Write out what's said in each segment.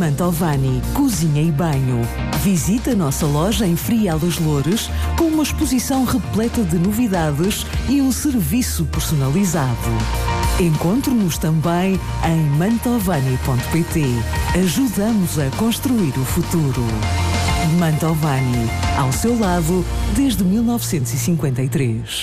Mantovani, cozinha e banho. Visita a nossa loja em Frial dos Loures com uma exposição repleta de novidades e um serviço personalizado. Encontre-nos também em mantovani.pt. Ajudamos a construir o futuro. Mantovani, ao seu lado desde 1953.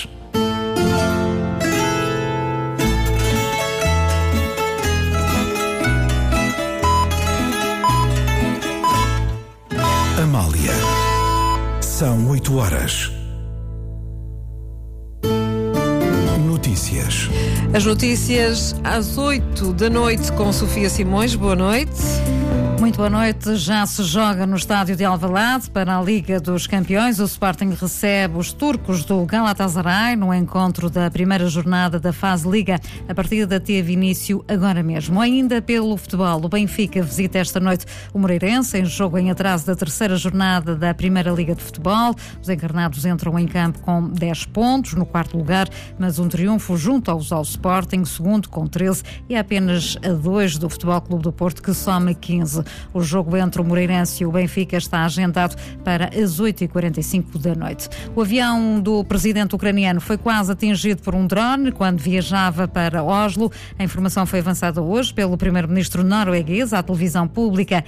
Amália. São 8h. Notícias. As notícias às 8 da noite com Sofia Simões. Boa noite. Muito boa noite. Já se joga no estádio de Alvalade para a Liga dos Campeões. O Sporting recebe os turcos do Galatasaray no encontro da primeira jornada da fase Liga. A partida teve início agora mesmo. Ainda pelo futebol, o Benfica visita esta noite o Moreirense em jogo em atraso da terceira jornada da Primeira Liga de Futebol. Os encarnados entram em campo com 10 pontos no quarto lugar, mas um triunfo junto-os ao Sporting, segundo com 13, e apenas a 2 do Futebol Clube do Porto, que soma 15. O jogo entre o Moreirense e o Benfica está agendado para as 8h45 da noite. O avião do presidente ucraniano foi quase atingido por um drone quando viajava para Oslo. A informação foi avançada hoje pelo primeiro-ministro norueguês à televisão pública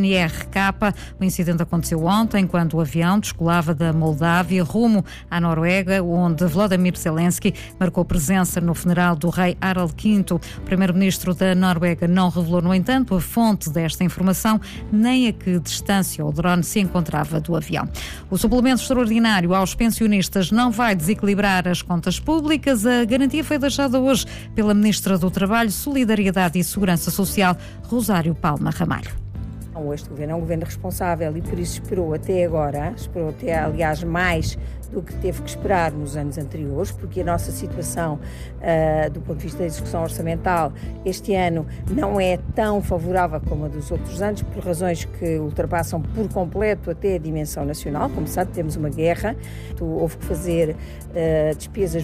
NRK. O incidente aconteceu ontem, quando o avião descolava da Moldávia rumo à Noruega, onde Volodymyr Zelensky marcou presença no funeral do rei Harald V. O primeiro-ministro da Noruega não revelou, no entanto, a fonte desta informação, nem a que distância o drone se encontrava do avião. O suplemento extraordinário aos pensionistas não vai desequilibrar as contas públicas. A garantia foi deixada hoje pela Ministra do Trabalho, Solidariedade e Segurança Social, Rosário Palma Ramalho. Este governo é um governo responsável e por isso esperou até agora, aliás mais do que teve que esperar nos anos anteriores, porque a nossa situação do ponto de vista da execução orçamental este ano não é tão favorável como a dos outros anos, por razões que ultrapassam por completo até a dimensão nacional. Como sabe, temos uma guerra, houve que fazer despesas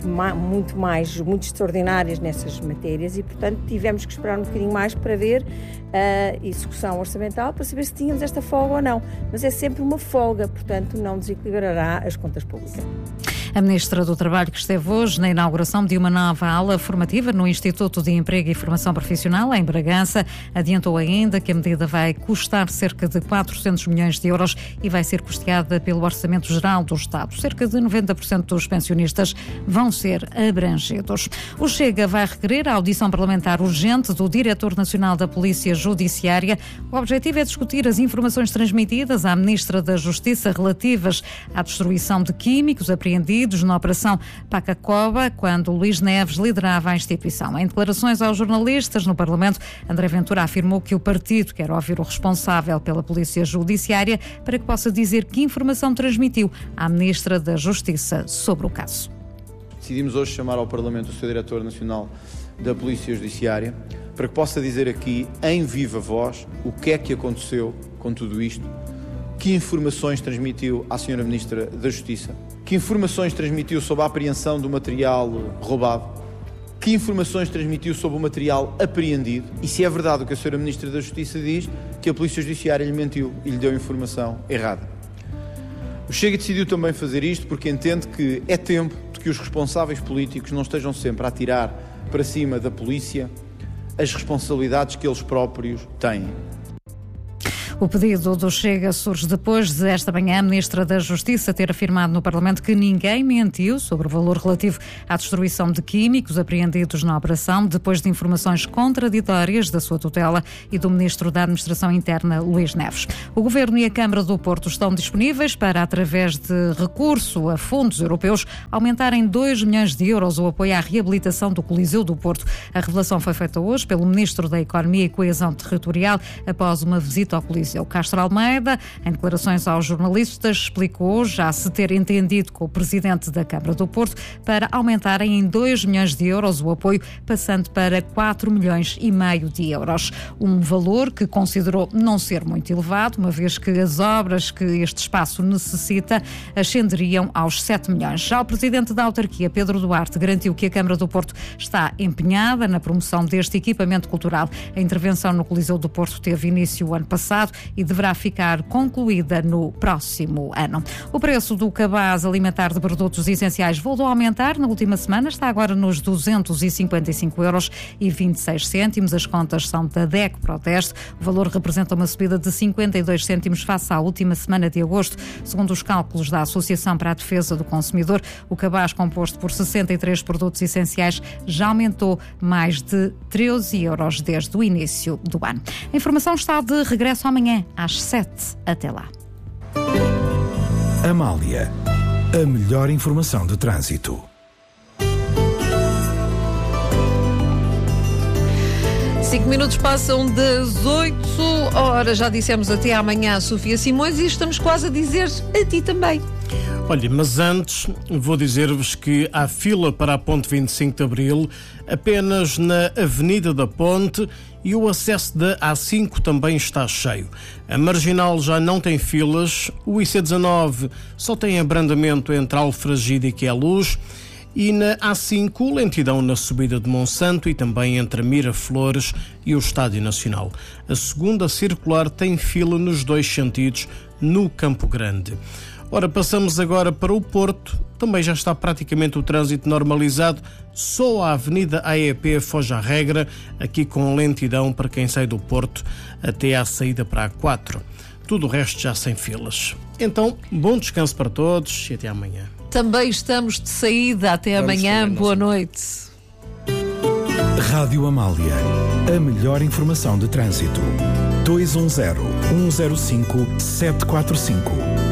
muito extraordinárias nessas matérias e, portanto, tivemos que esperar um bocadinho mais para ver a execução orçamental, para saber se tínhamos esta folga ou não. Mas é sempre uma folga, portanto, não desequilibrará as contas públicas. A Ministra do Trabalho, que esteve hoje na inauguração de uma nova aula formativa no Instituto de Emprego e Formação Profissional, em Bragança, adiantou ainda que a medida vai custar cerca de 400 milhões de euros e vai ser custeada pelo Orçamento Geral do Estado. Cerca de 90% dos pensionistas vão ser abrangidos. O Chega vai requerer a audição parlamentar urgente do Diretor Nacional da Polícia Judiciária. O objetivo é discutir as informações transmitidas à Ministra da Justiça relativas à destruição de químicos apreendidos na Operação Pacacoba, quando Luís Neves liderava a instituição. Em declarações aos jornalistas no Parlamento, André Ventura afirmou que o partido quer ouvir o responsável pela Polícia Judiciária para que possa dizer que informação transmitiu à Ministra da Justiça sobre o caso. Decidimos hoje chamar ao Parlamento o Sr. Diretor Nacional da Polícia Judiciária para que possa dizer aqui, em viva voz, o que é que aconteceu com tudo isto, que informações transmitiu à Sra. Ministra da Justiça, que informações transmitiu sobre a apreensão do material roubado, que informações transmitiu sobre o material apreendido e se é verdade o que a Sra. Ministra da Justiça diz, que a Polícia Judiciária lhe mentiu e lhe deu informação errada. O Chega decidiu também fazer isto porque entende que é tempo de que os responsáveis políticos não estejam sempre a tirar para cima da polícia as responsabilidades que eles próprios têm. O pedido do Chega surge depois de esta manhã a Ministra da Justiça ter afirmado no Parlamento que ninguém mentiu sobre o valor relativo à destruição de químicos apreendidos na operação, depois de informações contraditórias da sua tutela e do Ministro da Administração Interna, Luís Neves. O Governo e a Câmara do Porto estão disponíveis para, através de recurso a fundos europeus, aumentarem 2 milhões de euros o apoio à reabilitação do Coliseu do Porto. A revelação foi feita hoje pelo Ministro da Economia e Coesão Territorial após uma visita ao Coliseu. Viseu. Castro Almeida, em declarações aos jornalistas, explicou já se ter entendido com o presidente da Câmara do Porto para aumentarem em 2 milhões de euros o apoio, passando para 4,5 milhões de euros. Um valor que considerou não ser muito elevado, uma vez que as obras que este espaço necessita ascenderiam aos 7 milhões. Já o presidente da autarquia, Pedro Duarte, garantiu que a Câmara do Porto está empenhada na promoção deste equipamento cultural. A intervenção no Coliseu do Porto teve início o ano passado e deverá ficar concluída no próximo ano. O preço do cabaz alimentar de produtos essenciais voltou a aumentar na última semana, está agora nos 255,26 €. As contas são da DECO Proteste. O valor representa uma subida de 52 cêntimos face à última semana de agosto. Segundo os cálculos da Associação para a Defesa do Consumidor, o cabaz composto por 63 produtos essenciais já aumentou mais de 13 € desde o início do ano. A informação está de regresso amanhã às 7. Até lá. Amália, a melhor informação de trânsito. 5 minutos passam das 8 horas. Já dissemos até amanhã, Sofia Simões, e estamos quase a dizer a ti também. Olha, mas antes vou dizer-vos que há fila para a Ponte 25 de Abril apenas na Avenida da Ponte e o acesso da A5 também está cheio. A Marginal já não tem filas, o IC19 só tem abrandamento entre Alfragide e Queluz. E na A5, lentidão na subida de Monsanto e também entre Miraflores e o Estádio Nacional. A segunda circular tem fila nos 2 sentidos, no Campo Grande. Ora, passamos agora para o Porto. Também já está praticamente o trânsito normalizado. Só a Avenida AEP foge à regra, aqui com lentidão para quem sai do Porto até à saída para a A4. Tudo o resto já sem filas. Então, bom descanso para todos e até amanhã. Também estamos de saída. Até amanhã. Boa noite. Rádio Amália, a melhor informação de trânsito. 210-105-745.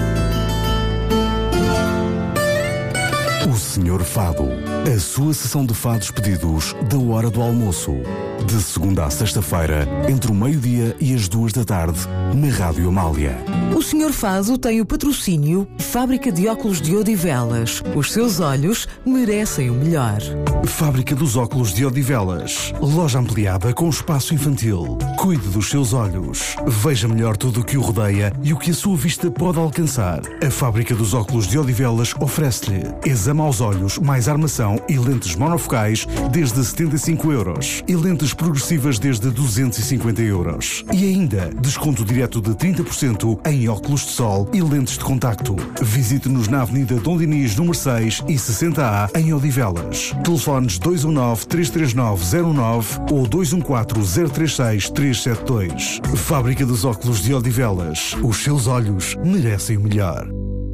O Senhor Fado, a sua sessão de fados pedidos da hora do almoço. De segunda a sexta-feira, entre o meio-dia e as 2 da tarde, na Rádio Amália. O Senhor Fado tem o patrocínio Fábrica de Óculos de Odivelas. Os seus olhos merecem o melhor. Fábrica dos Óculos de Odivelas. Loja ampliada com espaço infantil. Cuide dos seus olhos. Veja melhor tudo o que o rodeia e o que a sua vista pode alcançar. A Fábrica dos Óculos de Odivelas oferece-lhe exame aos olhos, mais armação e lentes monofocais desde 75 € e lentes progressivas desde 250 €. E ainda, desconto direto de 30% em óculos de sol e lentes de contacto. Visite-nos na Avenida Dom Dinis, número 6 e 60A, em Odivelas. Telefones 219-339-09 ou 214-036-372. Fábrica dos Óculos de Odivelas. Os seus olhos merecem o melhor.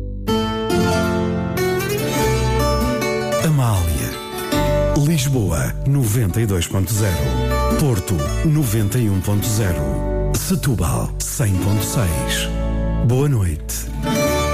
Amália. Lisboa 92.0. Porto 91.0. Setúbal 100.6. Boa noite.